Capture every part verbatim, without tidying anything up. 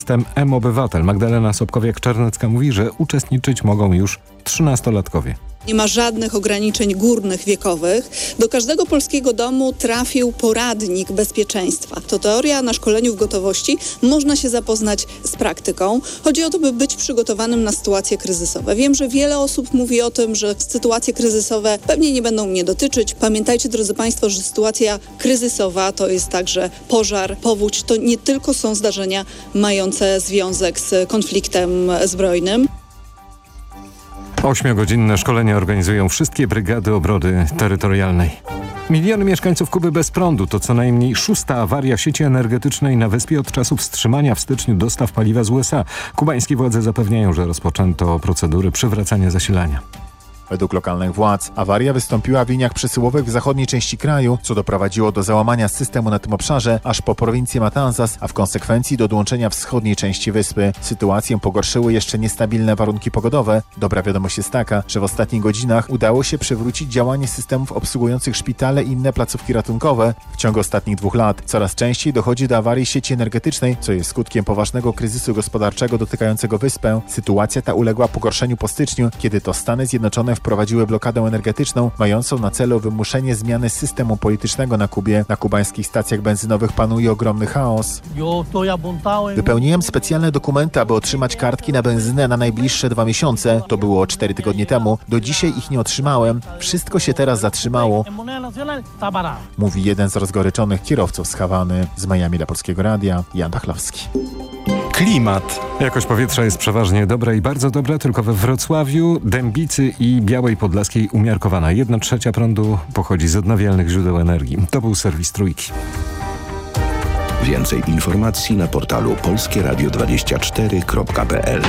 System M-Obywatel. Magdalena Sobkowiak-Czarnecka mówi, że uczestniczyć mogą już trzynastolatkowie. Nie ma żadnych ograniczeń górnych wiekowych. Do każdego polskiego domu trafił poradnik bezpieczeństwa. To teoria, na szkoleniu w gotowości można się zapoznać z praktyką. Chodzi o to, by być przygotowanym na sytuacje kryzysowe. Wiem, że wiele osób mówi o tym, że sytuacje kryzysowe pewnie nie będą mnie dotyczyć. Pamiętajcie, drodzy Państwo, że sytuacja kryzysowa to jest także pożar, powódź. To nie tylko są zdarzenia mające związek z konfliktem zbrojnym. Ośmiogodzinne szkolenia organizują wszystkie brygady obrony terytorialnej. Miliony mieszkańców Kuby bez prądu to co najmniej szósta awaria sieci energetycznej na wyspie od czasu wstrzymania w styczniu dostaw paliwa z U S A. Kubańskie władze zapewniają, że rozpoczęto procedury przywracania zasilania. Według lokalnych władz awaria wystąpiła w liniach przesyłowych w zachodniej części kraju, co doprowadziło do załamania systemu na tym obszarze, aż po prowincję Matanzas, a w konsekwencji do odłączenia wschodniej części wyspy. Sytuację pogorszyły jeszcze niestabilne warunki pogodowe. Dobra wiadomość jest taka, że w ostatnich godzinach udało się przywrócić działanie systemów obsługujących szpitale i inne placówki ratunkowe. W ciągu ostatnich dwóch lat coraz częściej dochodzi do awarii sieci energetycznej, co jest skutkiem poważnego kryzysu gospodarczego dotykającego wyspę. Sytuacja ta uległa pogorszeniu po styczniu, kiedy to Stany Zjednoczone wprowadziły blokadę energetyczną mającą na celu wymuszenie zmiany systemu politycznego na Kubie. Na kubańskich stacjach benzynowych panuje ogromny chaos. Wypełniłem specjalne dokumenty, aby otrzymać kartki na benzynę na najbliższe dwa miesiące. To było cztery tygodnie temu. Do dzisiaj ich nie otrzymałem. Wszystko się teraz zatrzymało. Mówi jeden z rozgoryczonych kierowców z Hawany. Z Miami dla Polskiego Radia, Jan Pachlowski. Klimat. Jakość powietrza jest przeważnie dobra i bardzo dobra, tylko we Wrocławiu, Dębicy i Białej Podlaskiej umiarkowana. Jedna trzecia prądu pochodzi z odnawialnych źródeł energii. To był serwis Trójki. Więcej informacji na portalu polskie radio dwadzieścia cztery kropka p l.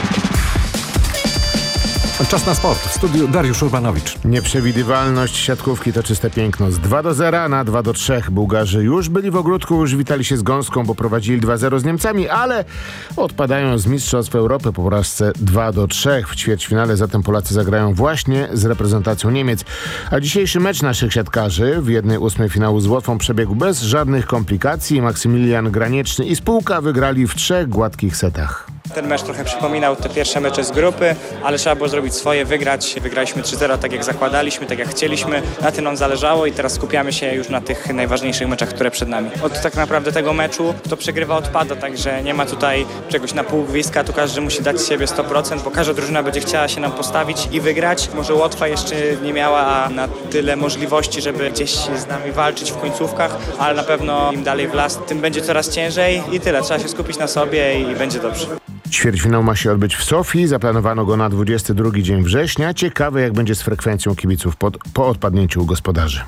Czas na sport. W studiu Dariusz Urbanowicz. Nieprzewidywalność siatkówki to czyste piękno. Z dwa do zera na dwa do trzech. Bułgarzy już byli w ogródku, już witali się z gąską, bo prowadzili dwa zero z Niemcami, ale odpadają z Mistrzostw Europy po porażce dwa do trzech. W ćwierćfinale zatem Polacy zagrają właśnie z reprezentacją Niemiec. A dzisiejszy mecz naszych siatkarzy w jednej ósmej finału z Łotwą przebiegł bez żadnych komplikacji. Maksymilian Granieczny i spółka wygrali w trzech gładkich setach. Ten mecz trochę przypominał te pierwsze mecze z grupy, ale trzeba było zrobić swoje, wygrać. Wygraliśmy trzy zero tak jak zakładaliśmy, tak jak chcieliśmy. Na tym nam zależało i teraz skupiamy się już na tych najważniejszych meczach, które przed nami. Od tak naprawdę tego meczu kto przegrywa odpada, także nie ma tutaj czegoś na pół gwizdka, tu każdy musi dać z siebie sto procent, bo każda drużyna będzie chciała się nam postawić i wygrać. Może Łotwa jeszcze nie miała na tyle możliwości, żeby gdzieś z nami walczyć w końcówkach, ale na pewno im dalej w las, tym będzie coraz ciężej i tyle. Trzeba się skupić na sobie i będzie dobrze. Ćwierćfinał ma się odbyć w Sofii. Zaplanowano go na dwudziesty drugi dzień września. Ciekawe, jak będzie z frekwencją kibiców pod, po odpadnięciu gospodarzy.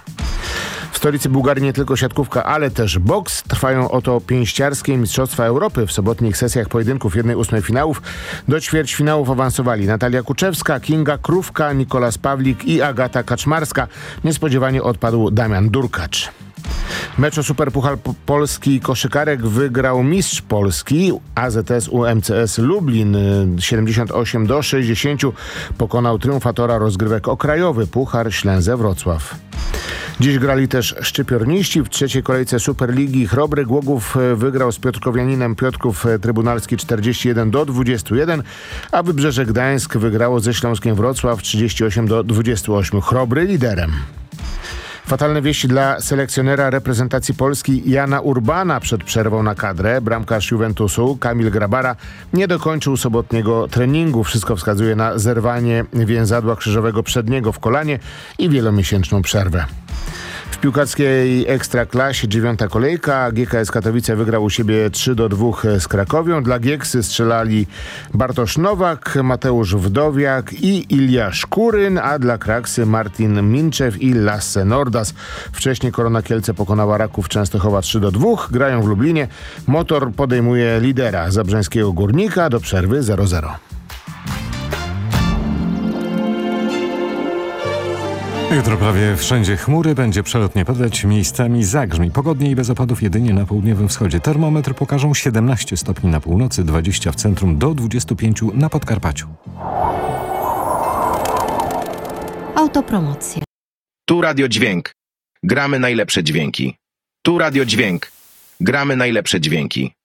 W stolicy Bułgarii nie tylko siatkówka, ale też boks. Trwają oto pięściarskie Mistrzostwa Europy. W sobotnich sesjach pojedynków jednej ósmej finałów do ćwierćfinałów awansowali Natalia Kuczewska, Kinga Krówka, Nikolas Pawlik i Agata Kaczmarska. Niespodziewanie odpadł Damian Durkacz. Mecz o Superpuchar Polski koszykarek wygrał mistrz Polski. A Z S U M C S Lublin siedemdziesiąt osiem do sześćdziesięciu pokonał triumfatora rozgrywek o krajowy puchar Ślęzę Wrocław. Dziś grali też szczypiorniści. W trzeciej kolejce Superligi Chrobry Głogów wygrał z Piotrkowianinem Piotrków Trybunalski czterdzieści jeden do dwudziestu jeden, a Wybrzeże Gdańsk wygrało ze Śląskiem Wrocław trzydzieści osiem do dwudziestu ośmiu. Chrobry liderem. Fatalne wieści dla selekcjonera reprezentacji Polski Jana Urbana przed przerwą na kadrę. Bramkarz Juventusu Kamil Grabara nie dokończył sobotniego treningu. Wszystko wskazuje na zerwanie więzadła krzyżowego przedniego w kolanie i wielomiesięczną przerwę. W piłkarskiej Ekstraklasie dziewiąta kolejka. G K S Katowice wygrał u siebie trzy do dwóch z Krakowią. Dla Gieksy strzelali Bartosz Nowak, Mateusz Wdowiak i Ilja Szkuryn, a dla Kraksy Martin Minczew i Lasse Nordas. Wcześniej Korona Kielce pokonała Raków Częstochowa trzy do dwóch. Grają w Lublinie. Motor podejmuje lidera zabrzeńskiego Górnika do przerwy zero zero. Jutro prawie wszędzie chmury, będzie przelotnie padać, miejscami zagrzmi. Pogodnie i bez opadów jedynie na południowym wschodzie. Termometry pokażą siedemnaście stopni na północy, dwadzieścia w centrum, do dwudziestu pięciu na Podkarpaciu. Autopromocja. Tu Radio Dźwięk. Gramy najlepsze dźwięki. Tu Radio Dźwięk. Gramy najlepsze dźwięki.